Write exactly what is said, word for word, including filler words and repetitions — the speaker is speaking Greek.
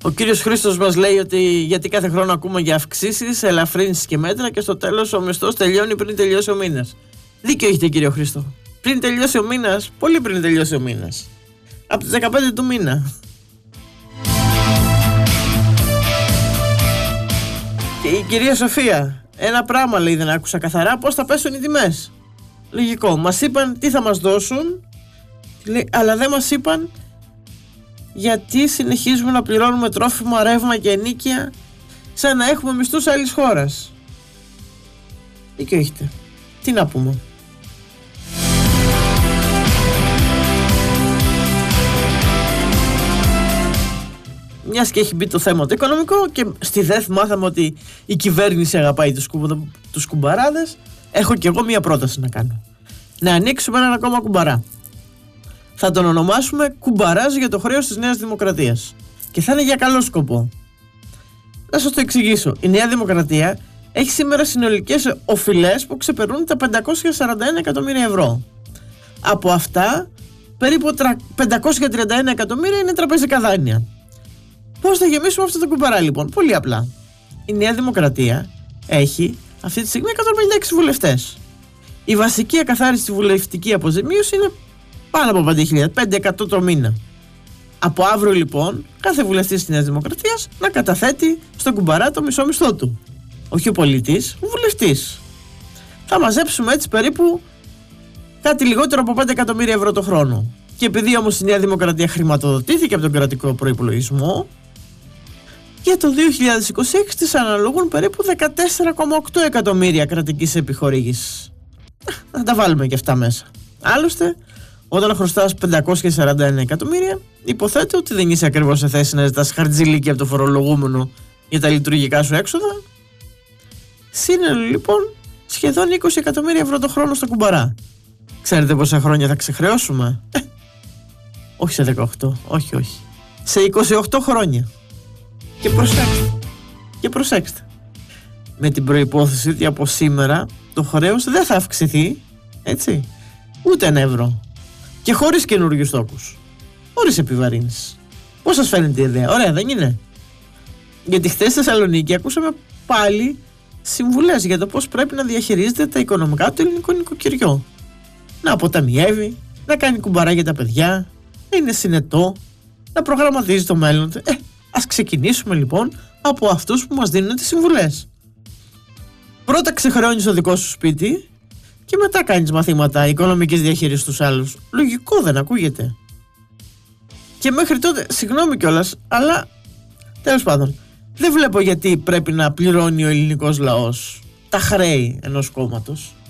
Ο κύριος Χρήστος μας λέει ότι γιατί κάθε χρόνο ακούμε για αυξήσεις, ελαφρύνσεις και μέτρα και στο τέλος ο μισθός τελειώνει πριν τελειώσει ο μήνας. Δίκιο έχετε, κύριο Χρήστο. Πριν τελειώσει ο μήνας, πολύ πριν τελειώσει ο μήνας. Από τις δεκαπέντε του μήνα. Και η κυρία Σοφία, ένα πράγμα λέει δεν άκουσα καθαρά, πώς θα πέσουν οι τιμές. Λογικό, μας είπαν τι θα μας δώσουν, λέει, αλλά δεν μας είπαν γιατί συνεχίζουμε να πληρώνουμε τρόφιμα, ρεύμα και ενοίκια σαν να έχουμε μισθούς άλλης χώρας. Δίκιο έχετε. Τι να πούμε. Μιας και έχει μπει το θέμα το οικονομικό και στη ΔΕΘ μάθαμε ότι η κυβέρνηση αγαπάει τους, κου, τους κουμπαράδες, έχω και εγώ μια πρόταση να κάνω. Να ανοίξουμε έναν ακόμα κουμπαρά. Θα τον ονομάσουμε κουμπαράζ για το χρέος της Νέας Δημοκρατίας. Και θα είναι για καλό σκοπό. Να σας το εξηγήσω. Η Νέα Δημοκρατία έχει σήμερα συνολικές οφειλές που ξεπερνούν τα πεντακόσια σαράντα ένα εκατομμύρια ευρώ. Από αυτά, περίπου πεντακόσια τριάντα ένα εκατομμύρια είναι τραπεζικά δάνεια. Πώς θα γεμίσουμε αυτό το κουμπαρά λοιπόν? Πολύ απλά. Η Νέα Δημοκρατία έχει αυτή τη στιγμή εκατόν πενήντα έξι βουλευτές. Η βασική ακαθάριστη βουλευτική αποζημίωση είναι πάνω από πέντε χιλιάδες, πέντε εκατό το μήνα. Από αύριο λοιπόν, κάθε βουλευτής της Νέας Δημοκρατίας να καταθέτει στον κουμπαρά το μισό μισθό του. Όχι ο πολίτης, ο βουλευτής. Θα μαζέψουμε έτσι περίπου κάτι λιγότερο από πέντε εκατομμύρια ευρώ το χρόνο. Και επειδή όμως η Νέα Δημοκρατία χρηματοδοτήθηκε από τον κρατικό προϋπολογισμό, για το δύο χιλιάδες είκοσι έξι της αναλογούν περίπου δεκατέσσερα κόμμα οκτώ εκατομμύρια κρατικής επιχορήγησης. Να τα βάλουμε και αυτά μέσα. Άλλωστε, όταν χρωστάς πεντακόσια σαράντα ένα εκατομμύρια, υποθέτω ότι δεν είσαι ακριβώς σε θέση να ζητάς χαρτζηλίκι από το φορολογούμενο για τα λειτουργικά σου έξοδα. Σύνολο λοιπόν σχεδόν είκοσι εκατομμύρια ευρώ το χρόνο στο κουμπαρά. Ξέρετε πόσα χρόνια θα ξεχρεώσουμε? Ε, όχι σε δεκαοκτώ, όχι όχι. Σε είκοσι οκτώ χρόνια. Και προσέξτε, και προσέξτε. Με την προϋπόθεση ότι από σήμερα το χρέος δεν θα αυξηθεί, έτσι, ούτε ένα ευρώ. Και χωρίς καινούριους τόκους. Χωρίς επιβαρύνσεις. Πώς σας φαίνεται η ιδέα? Ωραία, δεν είναι? Γιατί χθες στη Θεσσαλονίκη ακούσαμε πάλι συμβουλές για το πώς πρέπει να διαχειρίζεται τα οικονομικά του ελληνικού νοικοκυριού. Να αποταμιεύει, να κάνει κουμπαρά για τα παιδιά, να είναι συνετό, να προγραμματίζει το μέλλον του. Ε, ας ξεκινήσουμε λοιπόν από αυτούς που μας δίνουν τις συμβουλές. Πρώτα ξεχρεώνεις το δικό σου σπίτι και μετά κάνεις μαθήματα οικονομικής διαχείρισης στους άλλους. Λογικό δεν ακούγεται? Και μέχρι τότε, συγγνώμη κιόλας, αλλά τέλος πάντων, δεν βλέπω γιατί πρέπει να πληρώνει ο ελληνικός λαός τα χρέη ενός κόμματος.